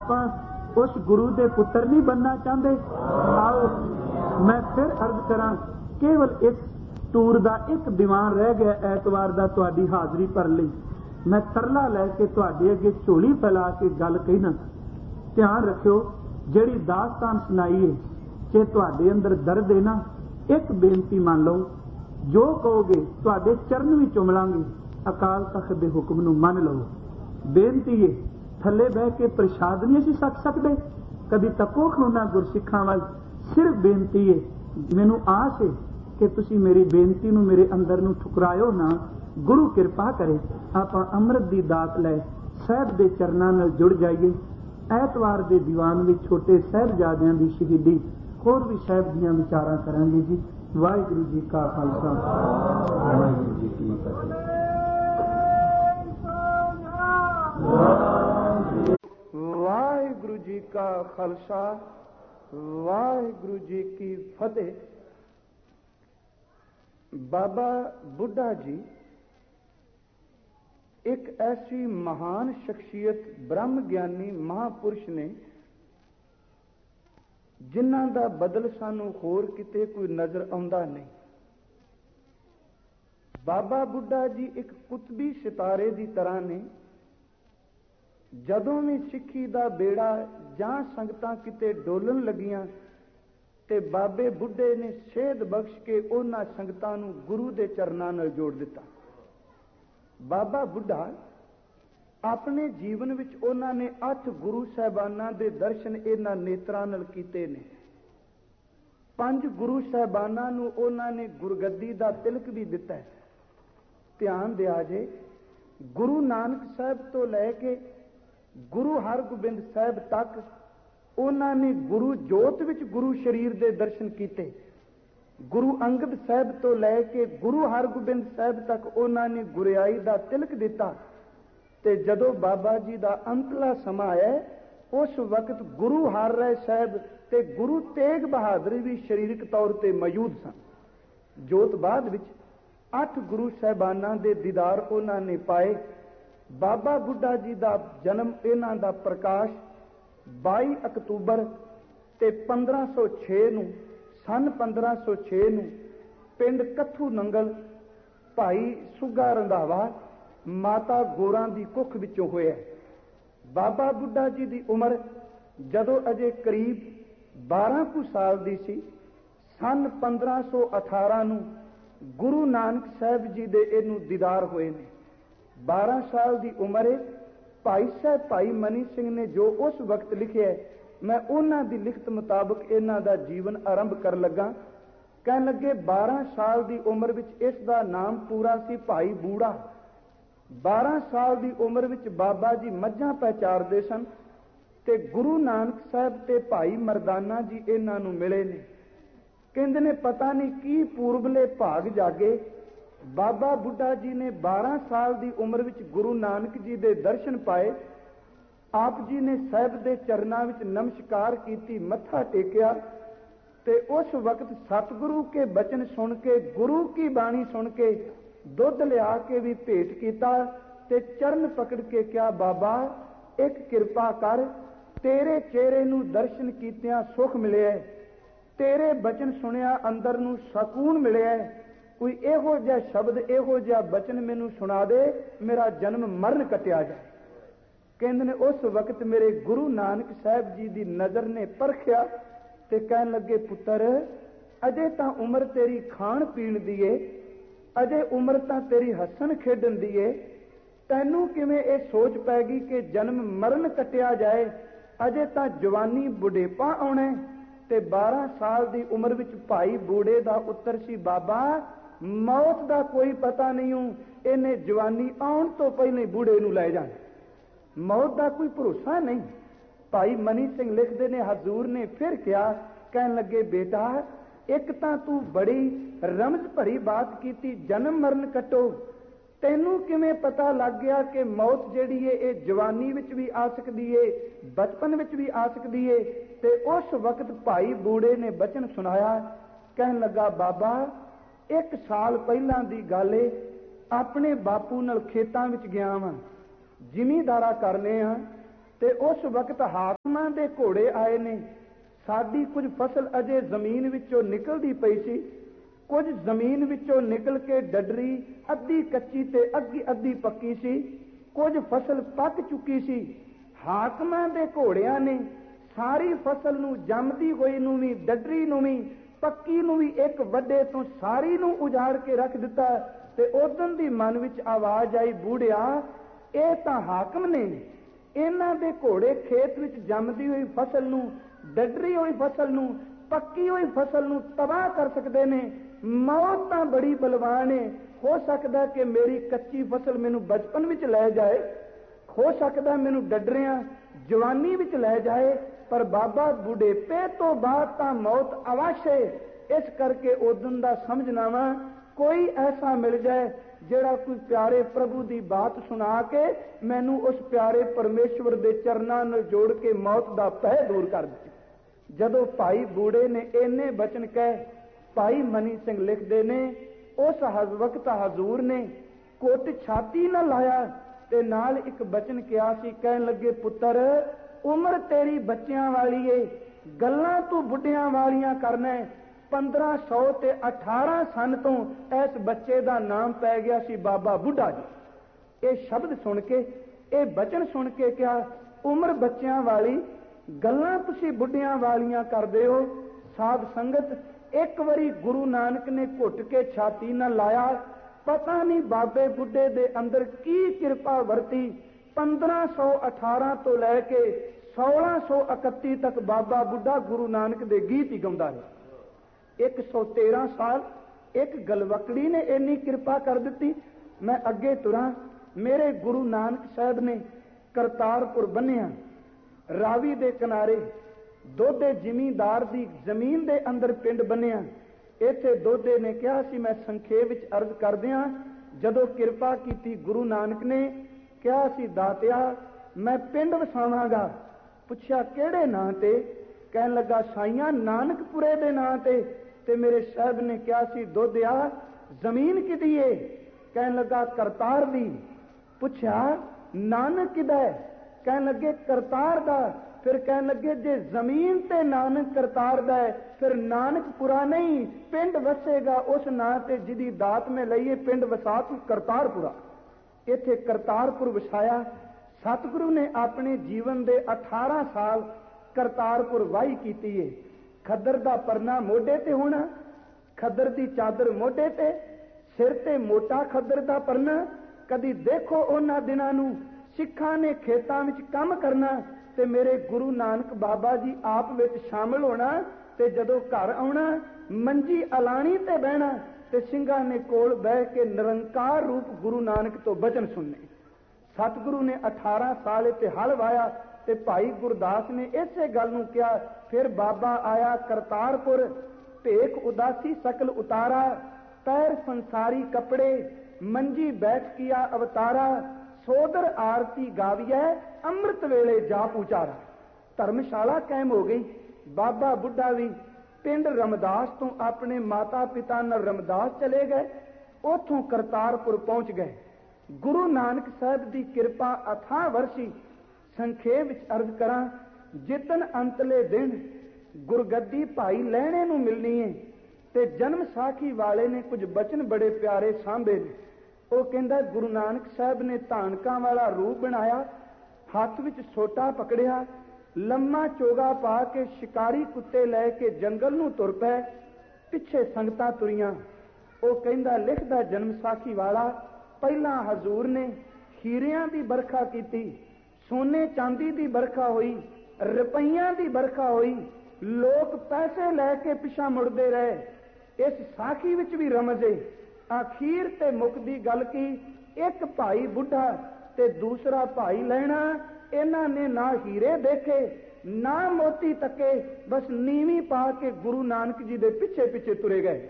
ਆਪਾਂ उस गुरु के पुत्र नहीं बनना चाहते। आओ मैं फिर अर्ज करा, केवल इस टूर का एक दीवान रह गया ऐतवार का तुहाडी हाजरी भर लई। मैं तरला लैके तुहाडे अगे झोली फैला के गल कहना, ध्यान रखियो जिहड़ी दास्तान सुनाई है जे तुहाडे अंदर दर्द है ना, एक बेनती मान लो, जो कहोगे तुहाडे चरण भी चुमलांगे, अकाल तख्त दे हुक्म नूं मन लो। बेनती है थले बह के प्रसाद नहीं असीं छक सकते, कभी तको खलोना गुरसिखां वल। सिर्फ बेनती है, मैनू आस है कि तुसीं मेरी बेनती नूं मेरे अंदर नूं ठुकरायो ना। गुरु किरपा करे आपां अमृत दी दात लै साहिब दे चरनां नाल जुड़ जाइए। ऐतवार दे दीवान विच छोटे साहिबजादियां दी शहीदी, होर भी साहिब दीयां विचारां करांगे जी। वाहिगुरू जी का खालसा, वाहिगुरू जी की फतेह। वाहिगुरू जी का खालसा, वाहिगुरू जी की फतेह। बाबा बुढ़ा जी एक ऐसी महान शख्सियत, ब्रह्म ज्ञानी महापुरुष ने जिन्हां दा बदल सानू होर किते कोई नजर आउंदा नहीं। बाबा बुढ़ा जी एक कुतबी सितारे की तरह ने। जदों भी सिੱਖੀ ਦਾ बेड़ा ਜਾਂ ਸੰਗਤਾਂ किते डोलन लगियां ते बाबे बुढ़े ने सेध बख्श के उन्हां संगतां नूं गुरु दे चरनां नाल जोड़ दिता। बाबा बुढ़ा अपने जीवन विच उन्हां ने 8 गुरु साहिबानां दे दर्शन इन्हां नेत्रां नाल कीते ने। 5 गुरु साहिबानां नूं उन्हां ने गुरगद्दी दा तिलक भी दिता है। ध्यान दिया जे, गुरु नानक साहब तो लैके गुरु हरगोबिंद साहब तक उन्होंने गुरु जोत विच गुरु शरीर दे दर्शन किए। गुरु अंगद साहब तो लैके गुरु हरगोबिंद साहब तक उन्होंने गुरियाई दा तिलक दिता। ते जदों बाबा जी दा अंतला समा आया, उस वक्त गुरु हर राय साहब ते गुरु तेग बहादुर भी शरीरक तौर पर मौजूद सन। जोत बाद विच 8 गुरु साहिबानां दे दीदार उन्होंने पाए। बाबा बुढ़ा जी का जन्म, इन्हां दा प्रकाश 22 अक्तूबर ते 1506 नूं, सन 1506 नूं पिंड कथू नंगल भाई सुगा रंधावा माता गोरां दी कुख विचों होया। बाबा बुढ़ा जी की उम्र जदों अजे करीब 12 कुछ साल दी सी, सन 1518 नूं गुरु नानक साहब जी दे इनू दीदार होए ने। 12 साल की उम्र भाई साहब भाई मनी सिंह ने जो उस वक्त लिखे, मैं उन्हां दी लिखत मुताबिक इन्हां दा जीवन आरंभ कर लगा। कह लगे 12 साल की उम्र विच इस दा नाम पूरा सी भाई बूढ़ा। 12 साल की उम्र विच बाबा जी मझां पहचारदे सन ते गुरु नानक साहब ते भाई मरदाना जी इन्हां नूं मिले ने। कहंदे ने पता नहीं की पूर्वले भाग जागे, बाबा बुढ़ा जी ने 12 साल की उम्र विच गुरु नानक जी दे दर्शन पाए। आप जी ने साहब दे चरनां विच नमस्कार कीती, मत्था टेकिया ते उस वक्त सतगुरु के बचन सुन के, गुरु की बाणी सुन के दुध लिया के भी भेंट कीता ते चरण पकड़ के क्या बाबा एक किरपा कर, तेरे चेहरे नूं दर्शन कीतियां सुख मिलिया, तेरे बचन सुनिया अंदर नूं सकून मिलिया, कोई इहो जिहा शब्द इहो जिहा बचन मैनू सुना दे, मेरा जन्म मरण कटिया जाए। कहंदे ने उस वक्त मेरे गुरु नानक साहब जी की नज़र ने परखिया ते कहन लगे, पुत्र अजे तां उम्र तेरी खाण पीण दी है, अजे उम्र तां तेरी हसन खेडन दी है, तैनू किवें ये सोच पै गई कि जन्म मरण कटिया जाए, अजे तां जवानी बुढ़ेपा आउणा ते 12 साल की उम्र विच भाई बूढ़े दा उत्तर सी, बाबा मौत का कोई पता नहीं हूं, इन्हें जवानी आउण तो पहले बूढ़े नूं लै जाना, मौत का कोई भरोसा नहीं। भाई मनी सिंह लिखते ने, हजूर ने फिर क्या कहन लगे, बेटा एक तां तू बड़ी रमज भरी बात की, जन्म मरण कटो, तैनू किवें पता लग गया कि मौत जिहड़ी है ये जवानी विच भी आ सकती है, बचपन विच भी आ सकती है। ते उस वक्त भाई बूढ़े ने बचन सुनाया, कहन लगा, बाबा 1 साल पहलां दी गल है, अपने बापू नाल खेतां विच गया वां, जिमींदारा करने आ ਤੇ ਉਸ ਵਕਤ ਹਾਕਮਾਂ ਦੇ ਘੋੜੇ ਆਏ ਨੇ। ਸਾਡੀ ਕੁਝ ਫਸਲ ਅਜੇ ਜ਼ਮੀਨ ਵਿੱਚੋਂ ਨਿਕਲਦੀ ਪਈ ਸੀ, ਕੁਝ ਜ਼ਮੀਨ ਵਿੱਚੋਂ ਨਿਕਲ ਕੇ ਡੱਡਰੀ, ਅੱਧੀ ਕੱਚੀ ਤੇ ਅੱਧੀ ਪੱਕੀ ਸੀ, ਕੁਝ ਫਸਲ ਪੱਕ ਚੁੱਕੀ ਸੀ। ਹਾਕਮਾਂ ਦੇ ਘੋੜਿਆਂ ਨੇ ਸਾਰੀ ਫਸਲ ਨੂੰ, ਜੰਮਦੀ ਹੋਈ ਨੂੰ ਵੀ, ਡੱਡਰੀ ਨੂੰ ਵੀ, ਪੱਕੀ ਨੂੰ ਵੀ ਇੱਕ ਵੱਡੇ ਤੋਂ ਸਾਰੀ ਨੂੰ ਉਜਾੜ ਕੇ ਰੱਖ ਦਿੱਤਾ। ਤੇ ਉਦੋਂ ਦੀ ਮਨ ਵਿੱਚ ਆਵਾਜ਼ ਆਈ, ਬੂੜਿਆ ਇਹ ਤਾਂ ਹਾਕਮ ਨੇ, ਇਹਨਾਂ ਦੇ ਘੋੜੇ ਖੇਤ ਵਿੱਚ ਜੰਮਦੀ ਹੋਈ ਫਸਲ ਨੂੰ, ਡੱਡਰੀ ਹੋਈ ਫਸਲ ਨੂੰ, ਪੱਕੀ ਹੋਈ ਫਸਲ ਨੂੰ ਤਬਾਹ ਕਰ ਸਕਦੇ ਨੇ। ਮੌਤ ਤਾਂ ਬੜੀ ਬਲਵਾਨ ਹੈ, ਹੋ ਸਕਦਾ ਕਿ ਮੇਰੀ ਕੱਚੀ ਫਸਲ ਮੈਨੂੰ ਬਚਪਨ ਵਿੱਚ ਲੈ ਜਾਏ, ਹੋ ਸਕਦਾ ਮੈਨੂੰ ਡੱਡਰਿਆਂ ਜਵਾਨੀ ਵਿੱਚ ਲੈ ਜਾਏ, ਪਰ ਬਾਬਾ ਬੁਢੇਪੇ ਤੋਂ ਬਾਅਦ ਤਾਂ ਮੌਤ ਅਵਸ਼ ਹੈ। ਇਸ ਕਰਕੇ ਉਦੋਂ ਦਾ ਸਮਝਣਾ ਵਾ, ਕੋਈ ਐਸਾ ਮਿਲ ਜਾਏ ਜਿਹੜਾ ਕੋਈ ਪਿਆਰੇ ਪ੍ਰਭੂ ਦੀ ਬਾਤ ਸੁਣਾ ਕੇ ਮੈਨੂੰ ਉਸ ਪਿਆਰੇ ਪਰਮੇਸ਼ਵਰ ਦੇ ਚਰਨਾਂ ਨਾਲ ਜੋੜ ਕੇ ਮੌਤ ਦਾ ਭੈ ਦੂਰ ਕਰ ਦੇ। ਜਦੋਂ ਭਾਈ ਬੂੜੇ ਨੇ ਇੰਨੇ ਬਚਨ ਕਹੇ, ਭਾਈ ਮਨੀ ਸਿੰਘ ਲਿਖਦੇ ਨੇ, ਉਸ ਵਕਤ ਹਜ਼ੂਰ ਨੇ ਕੁੱਟ ਛਾਤੀ ਨਾਲ ਲਾਇਆ ਤੇ ਨਾਲ ਇੱਕ ਬਚਨ ਕਿਹਾ ਸੀ। ਕਹਿਣ ਲੱਗੇ, ਪੁੱਤਰ ਉਮਰ ਤੇਰੀ ਬੱਚਿਆਂ ਵਾਲੀ ਏ, ਗੱਲਾਂ ਤੂੰ ਬੁੱਢਿਆਂ ਵਾਲੀਆਂ ਕਰਨਾ। 1518 ਸਨ ਤੋਂ ਇਸ ਬੱਚੇ ਦਾ ਨਾਮ ਪੈ ਗਿਆ ਸੀ ਬਾਬਾ ਬੁੱਢਾ ਜੀ। ਇਹ ਸ਼ਬਦ ਸੁਣ ਕੇ, ਇਹ ਬਚਨ ਸੁਣ ਕੇ ਕਿਹਾ, ਉਮਰ ਬੱਚਿਆਂ ਵਾਲੀ, ਗੱਲਾਂ ਤੁਸੀਂ ਬੁੱਢਿਆਂ ਵਾਲੀਆਂ ਕਰਦੇ ਹੋ। ਸਾਧ ਸੰਗਤ, ਇੱਕ ਵਾਰੀ ਗੁਰੂ ਨਾਨਕ ਨੇ ਘੁੱਟ ਕੇ ਛਾਤੀ ਨਾਲ ਲਾਇਆ, ਪਤਾ ਨਹੀਂ ਬਾਬੇ ਬੁੱਢੇ ਦੇ ਅੰਦਰ ਕੀ ਕਿਰਪਾ ਵਰਤੀ। 1518 ਤੋਂ ਲੈ ਕੇ 1631 ਤੱਕ ਬਾਬਾ ਬੁੱਢਾ ਗੁਰੂ ਨਾਨਕ ਦੇ ਗੀਤ ਹੀ ਗਾਉਂਦਾ ਰਿਹਾ। 113 ਸਾਲ ਇੱਕ ਗਲਵਕੜੀ ਨੇ ਇੰਨੀ ਕਿਰਪਾ ਕਰ ਦਿੱਤੀ। ਮੈਂ ਅੱਗੇ ਤੁਰਾਂ, ਮੇਰੇ ਗੁਰੂ ਨਾਨਕ ਸਾਹਿਬ ਨੇ ਕਰਤਾਰਪੁਰ ਬੰਨਿਆ, ਰਾਵੀ ਦੇ ਕਿਨਾਰੇ ਦੋਦੇ ਜ਼ਿਮੀਂਦਾਰ ਦੀ ਜ਼ਮੀਨ ਦੇ ਅੰਦਰ ਪਿੰਡ ਬੰਨਿਆ। ਇੱਥੇ ਦੋਦੇ ਨੇ ਕਿਹਾ ਸੀ, ਮੈਂ ਸੰਖੇਪ ਵਿੱਚ ਅਰਜ਼ ਕਰਦਿਆਂ, ਜਦੋਂ ਕਿਰਪਾ ਕੀਤੀ ਗੁਰੂ ਨਾਨਕ ਨੇ ਕਿਹਾ ਸੀ, ਦਾਤਿਆ ਮੈਂ ਪਿੰਡ ਵਸਾਵਾਂਗਾ। ਪੁੱਛਿਆ ਕਿਹੜੇ ਨਾਂ ਤੇ? ਕਹਿਣ ਲੱਗਾ, ਸਾਈਆਂ ਨਾਨਕਪੁਰੇ ਦੇ ਨਾਂ ਤੇ। ਤੇ ਮੇਰੇ ਸਾਹਿਬ ਨੇ ਕਿਹਾ ਸੀ, ਦੋਦਿਆ ਜ਼ਮੀਨ ਕਿਹਦੀ ਏ? ਕਹਿਣ ਲੱਗਾ, ਕਰਤਾਰ ਦੀ। ਪੁੱਛਿਆ ਨਾਨਕ ਕਿਹਦਾ ਹੈ? ਕਹਿਣ ਲੱਗੇ, ਕਰਤਾਰ ਦਾ। ਫਿਰ ਕਹਿਣ ਲੱਗੇ, ਜੇ ਜ਼ਮੀਨ ਤੇ ਨਾਨਕ ਕਰਤਾਰ ਦਾ ਹੈ, ਫਿਰ ਨਾਨਕਪੁਰਾ ਨਹੀਂ, ਪਿੰਡ ਵਸੇਗਾ ਉਸ ਨਾਂ ਤੇ ਜਿਹਦੀ ਦਾਤ ਮੈਂ ਲਈਏ, ਪਿੰਡ ਵਸਾ ਤੂੰ ਕਰਤਾਰਪੁਰਾ। ਇੱਥੇ ਕਰਤਾਰਪੁਰ ਵਸਾਇਆ। ਸਤਿਗੁਰੂ ਨੇ ਆਪਣੇ ਜੀਵਨ ਦੇ 18 ਸਾਲ ਕਰਤਾਰਪੁਰ ਵਾਹੀ ਕੀਤੀ ਏ। ਖੱਦਰ ਦਾ ਪਰਨਾ ਮੋਢੇ ਤੇ ਹੋਣਾ, ਖੱਦਰ ਦੀ ਚਾਦਰ ਮੋਢੇ ਤੇ, ਸਿਰ ਤੇ ਮੋਟਾ ਖੱਦਰ ਦਾ ਪਰਨਾ। ਕਦੀ ਦੇਖੋ ਉਹਨਾਂ ਦਿਨਾਂ ਨੂੰ, ਸਿੱਖਾਂ ਨੇ ਖੇਤਾਂ ਵਿੱਚ ਕੰਮ ਕਰਨਾ ਤੇ ਮੇਰੇ ਗੁਰੂ ਨਾਨਕ ਬਾਬਾ ਜੀ ਆਪ ਵਿੱਚ ਸ਼ਾਮਲ ਹੋਣਾ, ਤੇ ਜਦੋਂ ਘਰ ਆਉਣਾ ਮੰਜੀ ਅਲਾਣੀ ਤੇ ਬਹਿਣਾ ਤੇ ਸਿੰਘਾਂ ਨੇ ਕੋਲ ਬਹਿ ਕੇ ਨਿਰੰਕਾਰ ਰੂਪ ਗੁਰੂ ਨਾਨਕ ਤੋਂ ਬਚਨ ਸੁਣਨੇ। ਸਤਿਗੁਰੂ ਨੇ 18 ਸਾਲ ਇੱਥੇ ਹਲ ਵਾਇਆ ਤੇ ਭਾਈ ਗੁਰਦਾਸ ਨੇ ਇਸੇ ਗੱਲ ਨੂੰ ਕਿਹਾ। ਫਿਰ ਬਾਬਾ ਆਇਆ ਕਰਤਾਰਪੁਰ, ਭੇਖ ਉਦਾਸੀ ਸਕਲ ਉਤਾਰਾ, ਪੈਰ ਸੰਸਾਰੀ ਕੱਪੜੇ, ਮੰਜੀ ਬੈਠ ਕੀਆ ਅਵਤਾਰਾ, ਸੋਦਰ ਆਰਤੀ ਗਾਵੀਐ, ਅੰਮ੍ਰਿਤ ਵੇਲੇ ਜਾਪ ਉਚਾਰਾ। ਧਰਮਸ਼ਾਲਾ ਕਾਇਮ ਹੋ ਗਈ। ਬਾਬਾ ਬੁੱਢਾ ਵੀ ਪਿੰਡ ਰਮਦਾਸ ਤੋਂ ਆਪਣੇ ਮਾਤਾ ਪਿਤਾ ਨਾਲ ਰਮਦਾਸ ਚਲੇ ਗਏ, ਉਥੋਂ ਕਰਤਾਰਪੁਰ ਪਹੁੰਚ ਗਏ। ਗੁਰੂ ਨਾਨਕ ਸਾਹਿਬ ਦੀ ਕਿਰਪਾ ਅਥਾਹ ਵਰਸੀ। ਸੰਖੇਪ ਵਿੱਚ ਅਰਜ਼ ਕਰਾਂ, ਜਿੱਦਣ ਅੰਤਲੇ ਦਿਨ ਗੁਰਗੱਦੀ ਭਾਈ ਲਹਿਣੇ ਨੂੰ ਮਿਲਣੀ ਹੈ ਤੇ ਜਨਮ ਸਾਖੀ ਵਾਲੇ ਨੇ ਕੁਝ ਬਚਨ ਬੜੇ ਪਿਆਰੇ ਸਾਂਭੇ ਨੇ। ਉਹ ਕਹਿੰਦਾ, ਗੁਰੂ ਨਾਨਕ ਸਾਹਿਬ ਨੇ ਧਾਨਕਾਂ ਵਾਲਾ ਰੂਪ ਬਣਾਇਆ, ਹੱਥ ਵਿੱਚ ਸੋਟਾ ਪਕੜਿਆ, ਲੰਮਾ ਚੋਗਾ ਪਾ ਕੇ ਸ਼ਿਕਾਰੀ ਕੁੱਤੇ ਲੈ ਕੇ ਜੰਗਲ ਨੂੰ ਤੁਰ ਪਏ, ਪਿੱਛੇ ਸੰਗਤਾਂ ਤੁਰੀਆਂ। ਉਹ ਕਹਿੰਦਾ, ਲਿਖਦਾ ਜਨਮ ਸਾਖੀ ਵਾਲਾ, ਪਹਿਲਾਂ ਹਜ਼ੂਰ ਨੇ ਹੀਰਿਆਂ ਦੀ ਵਰਖਾ ਕੀਤੀ, ਸੋਨੇ ਚਾਂਦੀ ਦੀ ਵਰਖਾ ਹੋਈ, ਰੁਪਈਆਂ ਦੀ ਵਰਖਾ ਹੋਈ, ਲੋਕ ਪੈਸੇ ਲੈ ਕੇ ਪਿਛਾ ਮੁੜਦੇ ਰਹੇ। ਇਸ ਸਾਖੀ ਵਿੱਚ ਵੀ ਰਮਜ਼ ਏ। ਅਖੀਰ ਤੇ ਮੁੱਕਦੀ ਗੱਲ ਕੀ, ਇੱਕ ਭਾਈ ਬੁੱਢਾ ਤੇ ਦੂਸਰਾ ਭਾਈ ਲਹਿਣਾ, ਇਹਨਾਂ ਨੇ ਨਾ ਹੀਰੇ ਦੇਖੇ ਨਾ ਮੋਤੀ ਤੱਕੇ, ਬਸ ਨੀਵੀਂ ਪਾ ਕੇ ਗੁਰੂ ਨਾਨਕ ਜੀ ਦੇ ਪਿੱਛੇ ਪਿੱਛੇ ਤੁਰੇ ਗਏ।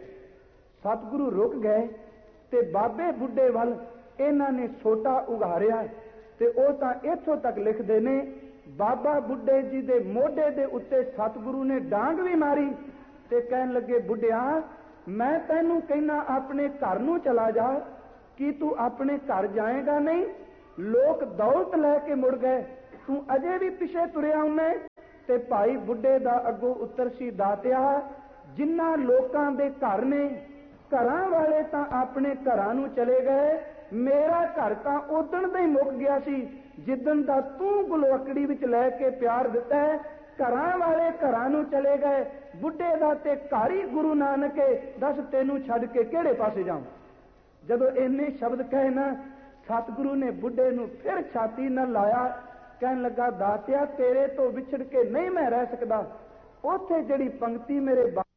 ਸਤਿਗੁਰੂ ਰੁਕ ਗਏ ਤੇ ਬਾਬੇ ਬੁੱਢੇ ਵੱਲ ਇਹਨਾਂ ਨੇ ਸੋਟਾ ਉਘਾਰਿਆ ਤੇ ਉਹ ਤਾਂ ਇੱਥੋਂ ਤੱਕ ਲਿਖਦੇ ਨੇ, ਬਾਬਾ ਬੁੱਢੇ ਜੀ ਦੇ ਮੋਢੇ ਦੇ ਉੱਤੇ ਸਤਿਗੁਰੂ ਨੇ ਡਾਂਗ ਵੀ ਮਾਰੀ ਤੇ ਕਹਿਣ ਲੱਗੇ, ਬੁੱਢਿਆ ਮੈਂ ਤੈਨੂੰ ਕਹਿਣਾ ਆਪਣੇ ਘਰ ਨੂੰ ਚਲਾ ਜਾ, ਕੀ ਤੂੰ ਆਪਣੇ ਘਰ ਜਾਏਗਾ ਨਹੀਂ? ਲੋਕ ਦੌਲਤ ਲੈ ਕੇ ਮੁੜ ਗਏ, ਤੂੰ ਅਜੇ ਵੀ ਪਿਛੇ ਤੁਰਿਆ ਹੁੰਨੇ। ਤੇ ਭਾਈ ਬੁੱਢੇ ਦਾ ਅੱਗੋਂ ਉੱਤਰ ਸੀ, ਦਾਤਿਆ ਜਿਨ੍ਹਾਂ ਲੋਕਾਂ ਦੇ ਘਰ ਨੇ, ਘਰਾਂ ਵਾਲੇ ਤਾਂ ਆਪਣੇ ਘਰਾਂ ਨੂੰ ਚਲੇ ਗਏ, ਮੇਰਾ ਘਰ ਤਾਂ ਉਦਣ ਦਾ ਹੀ ਮੁੱਕ ਗਿਆ ਸੀ ਜਿੱਦਣ ਦਾ ਤੂੰ ਗੁਲਵਕੜੀ ਵਿੱਚ ਲੈ ਕੇ ਪਿਆਰ ਦਿੱਤਾ ਹੈ। ਘਰਾਂ ਵਾਲੇ ਘਰਾਂ ਨੂੰ ਚਲੇ ਗਏ, ਬੁੱਢੇ ਦਾ ਤੇ ਘਰ ਹੀ ਗੁਰੂ ਨਾਨਕ ਹੈ, ਦੱਸ ਤੈਨੂੰ ਛੱਡ ਕੇ ਕਿਹੜੇ ਪਾਸੇ ਜਾਵਾਂ। ਜਦੋਂ ਇੰਨੇ ਸ਼ਬਦ ਕਹੇ ਨਾ, ਸਤਿਗੁਰੂ ਨੇ ਬੁੱਢੇ ਨੂੰ ਫਿਰ ਛਾਤੀ ਨਾਲ ਲਾਇਆ, ਕਹਿਣ ਲੱਗਾ, ਦਾਤਿਆ ਤੇਰੇ ਤੋਂ ਵਿਛੜ ਕੇ ਨਹੀਂ ਮੈਂ ਰਹਿ ਸਕਦਾ। ਉੱਥੇ ਜਿਹੜੀ ਪੰਕਤੀ ਮੇਰੇ